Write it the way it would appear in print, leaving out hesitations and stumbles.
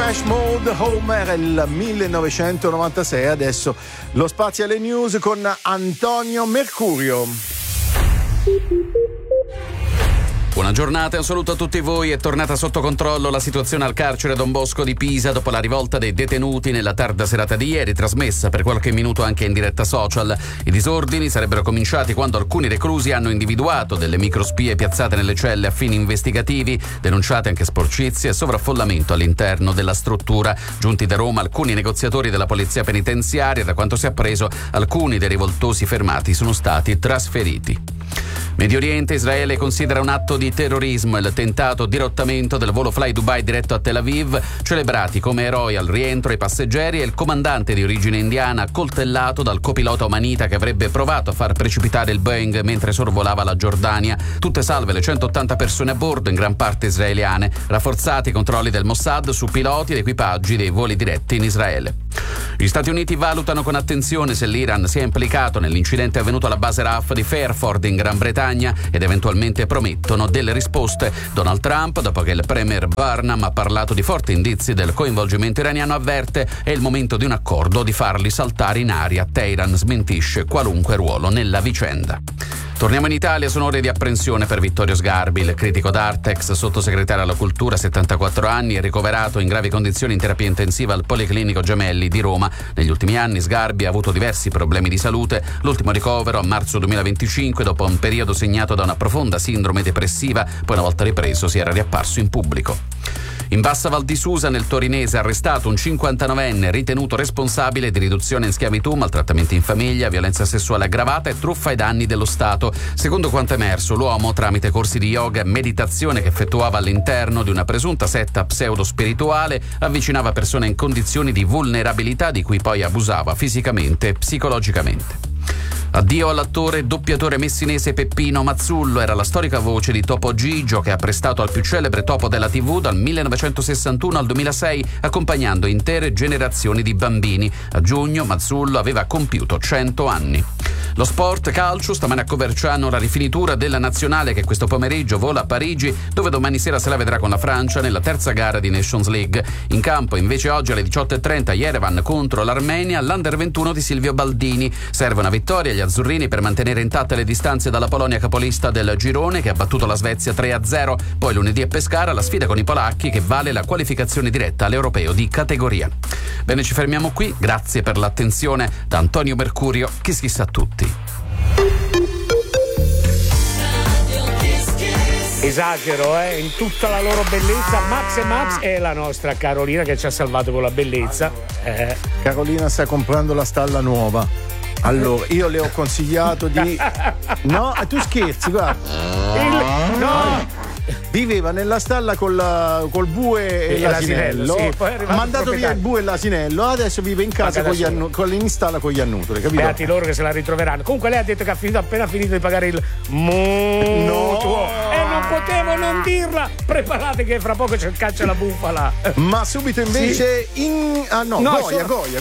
Depeche Mode, Home era il 1996, adesso lo spazio alle news con Antonio Mercurio. Buona giornata e un saluto a tutti voi. È tornata sotto controllo la situazione al carcere Don Bosco di Pisa dopo la rivolta dei detenuti nella tarda serata di ieri, trasmessa per qualche minuto anche in diretta social. I disordini sarebbero cominciati quando alcuni reclusi hanno individuato delle microspie piazzate nelle celle a fini investigativi, denunciate anche sporcizie e sovraffollamento all'interno della struttura. Giunti da Roma alcuni negoziatori della polizia penitenziaria, da quanto si è appreso alcuni dei rivoltosi fermati sono stati trasferiti. Medio Oriente, Israele considera un atto di terrorismo il tentato dirottamento del volo Fly Dubai diretto a Tel Aviv, celebrati come eroi al rientro i passeggeri e il comandante di origine indiana accoltellato dal copilota omanita che avrebbe provato a far precipitare il Boeing mentre sorvolava la Giordania. Tutte salve le 180 persone a bordo, in gran parte israeliane. Rafforzati i controlli del Mossad su piloti ed equipaggi dei voli diretti in Israele. Gli Stati Uniti valutano con attenzione se l'Iran sia implicato nell'incidente avvenuto alla base RAF di Fairford in Gran Bretagna ed eventualmente promettono delle risposte. Donald Trump, dopo che il premier Barnum ha parlato di forti indizi del coinvolgimento iraniano, avverte è il momento di un accordo di farli saltare in aria. Teheran smentisce qualunque ruolo nella vicenda. Torniamo in Italia, sono ore di apprensione per Vittorio Sgarbi, il critico d'Artex, sottosegretario alla cultura, 74 anni, è ricoverato in gravi condizioni in terapia intensiva al Policlinico Gemelli di Roma. Negli ultimi anni Sgarbi ha avuto diversi problemi di salute, l'ultimo ricovero a marzo 2025 dopo un periodo segnato da una profonda sindrome depressiva, poi una volta ripreso si era riapparso in pubblico. In Bassa Val di Susa, nel torinese, arrestato un 59enne ritenuto responsabile di riduzione in schiavitù, maltrattamenti in famiglia, violenza sessuale aggravata e truffa ai danni dello Stato. Secondo quanto emerso, l'uomo, tramite corsi di yoga e meditazione che effettuava all'interno di una presunta setta pseudo-spirituale, avvicinava persone in condizioni di vulnerabilità di cui poi abusava fisicamente e psicologicamente. Addio all'attore e doppiatore messinese Peppino Mazzullo, era la storica voce di Topo Gigio che ha prestato al più celebre topo della TV dal 1961 al 2006, accompagnando intere generazioni di bambini. A giugno Mazzullo aveva compiuto 100 anni. Lo sport calcio, stamane a Coverciano la rifinitura della nazionale che questo pomeriggio vola a Parigi, dove domani sera se la vedrà con la Francia nella terza gara di Nations League. In campo invece oggi alle 18:30 Yerevan contro l'Armenia, l'Under 21 di Silvio Baldini. Serve una vittoria agli azzurrini per mantenere intatte le distanze dalla Polonia, capolista del girone, che ha battuto la Svezia 3-0. Poi lunedì a Pescara la sfida con i polacchi che vale la qualificazione diretta all'europeo di categoria. Bene, ci fermiamo qui, grazie per l'attenzione. Da Antonio Mercurio, Kiss Kiss a tutti. Esagero, in tutta la loro bellezza. Max e Max e la nostra Carolina che ci ha salvato con la bellezza. Carolina sta comprando la stalla nuova. Allora, io le ho consigliato di... No, tu scherzi, guarda. No! Viveva nella stalla col bue e l'asinello, sì, poi ha mandato via il bue e l'asinello, adesso vive in casa in stalla con gli annutoli, capito? Beati loro che se la ritroveranno. Comunque lei ha detto che ha appena finito di pagare il mutuo e non potevo non dirla. Preparate che fra poco c'è il caccia alla bufala. Ma subito invece Goia